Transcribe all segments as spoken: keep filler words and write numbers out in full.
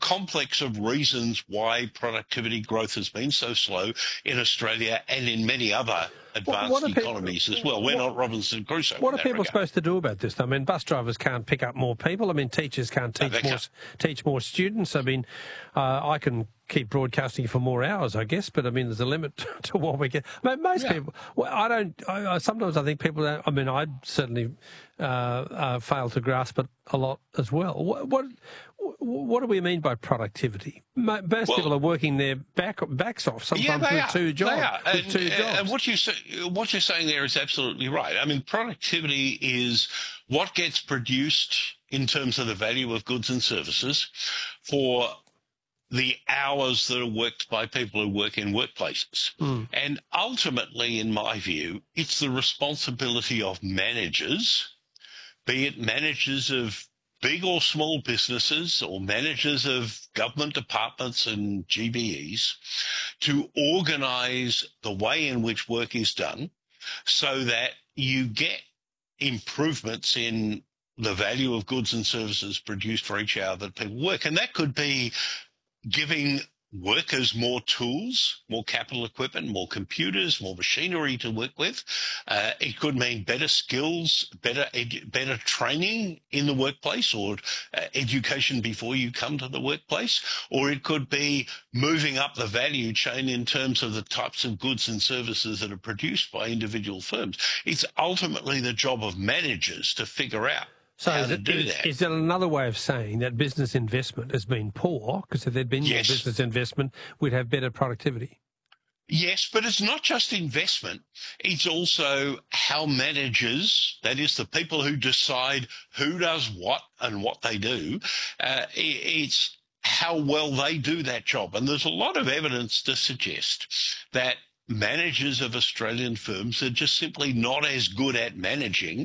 complex of reasons why productivity growth has been so slow in Australia and in many other advanced what, what economies people, as well. We're what, not Robinson Crusoe. What in are that people regard. supposed to do about this? I mean, bus drivers can't pick up more people. I mean, teachers can't teach No, more can't. teach more students. I mean, uh, I can keep broadcasting for more hours, I guess, but I mean, there's a limit to what we get. I mean, most yeah. people, well, I don't. I, I, sometimes I think people. Don't, I mean, I certainly uh, uh, fail to grasp it a lot as well. What, what what do we mean by productivity? Most well, people are working their back backs off, sometimes yeah, with are. two jobs. They are. With And, two jobs. and what you say, what you're saying there is absolutely right. I mean, productivity is what gets produced in terms of the value of goods and services for the hours that are worked by people who work in workplaces. Mm. And ultimately, in my view, it's the responsibility of managers, be it managers of big or small businesses or managers of government departments and G B Es, to organise the way in which work is done so that you get improvements in the value of goods and services produced for each hour that people work. And that could be giving workers more tools, more capital equipment, more computers, more machinery to work with. Uh, it could mean better skills, better edu- better training in the workplace, or uh, education before you come to the workplace. Or it could be moving up the value chain in terms of the types of goods and services that are produced by individual firms. It's ultimately the job of managers to figure out So how is, to it, do is, that. is there another way of saying that business investment has been poor? Because if there'd been Yes. more business investment, we'd have better productivity. Yes, but it's not just investment. It's also how managers, that is the people who decide who does what and what they do, uh, it's how well they do that job. And there's a lot of evidence to suggest that managers of Australian firms are just simply not as good at managing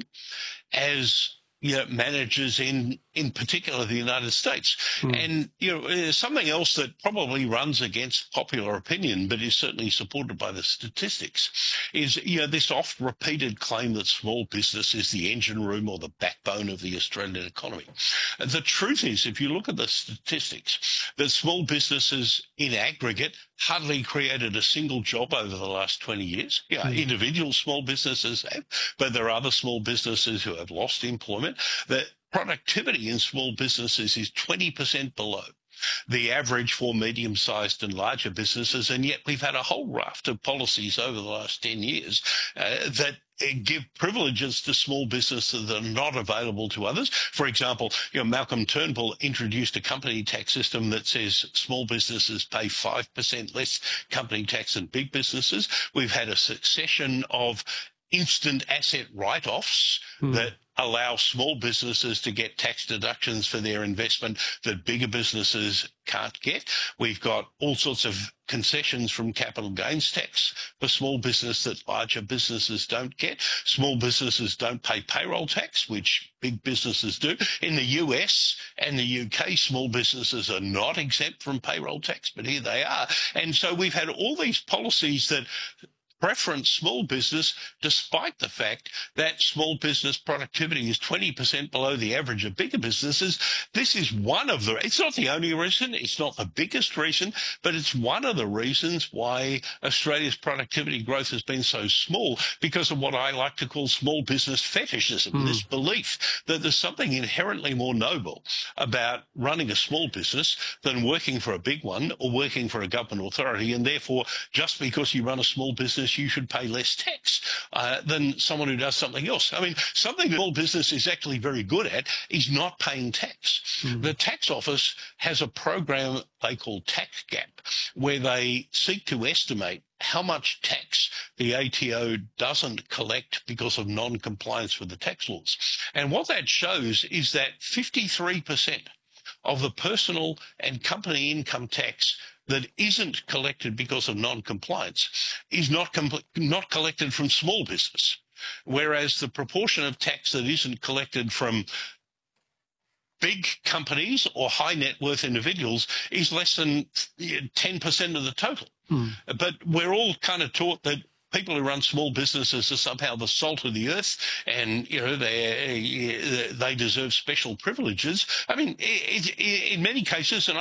as you know, managers in, in particular, the United States. Mm. And, you know, something else that probably runs against popular opinion, but is certainly supported by the statistics, is, you know, this oft-repeated claim that small business is the engine room or the backbone of the Australian economy. The truth is, if you look at the statistics, that small businesses in aggregate hardly created a single job over the last twenty years. Yeah, mm. individual small businesses have, but there are other small businesses who have lost employment. The productivity in small businesses is twenty percent below the average for medium-sized and larger businesses, and yet we've had a whole raft of policies over the last ten years uh, that give privileges to small businesses that are not available to others. For example, you know, Malcolm Turnbull introduced a company tax system that says small businesses pay five percent less company tax than big businesses. We've had a succession of instant asset write-offs mm. that allow small businesses to get tax deductions for their investment that bigger businesses can't get. We've got all sorts of concessions from capital gains tax for small business that larger businesses don't get. Small businesses don't pay payroll tax, which big businesses do. In the U S and the U K, small businesses are not exempt from payroll tax, but here they are. And so we've had all these policies that preference small business, despite the fact that small business productivity is twenty percent below the average of bigger businesses. This is one of the, it's not the only reason, it's not the biggest reason, but it's one of the reasons why Australia's productivity growth has been so small, because of what I like to call small business fetishism, mm. this belief that there's something inherently more noble about running a small business than working for a big one or working for a government authority, and therefore just because you run a small business you should pay less tax uh, than someone who does something else. I mean, something that small business is actually very good at is not paying tax. Mm. The tax office has a program they call Tax Gap, where they seek to estimate how much tax the A T O doesn't collect because of non-compliance with the tax laws. And what that shows is that fifty-three percent of the personal and company income tax that isn't collected because of non-compliance is not com- not collected from small business, whereas the proportion of tax that isn't collected from big companies or high net worth individuals is less than ten percent of the total. Hmm. But we're all kind of taught that people who run small businesses are somehow the salt of the earth, and you know they they deserve special privileges. I mean, it, it, in many cases, and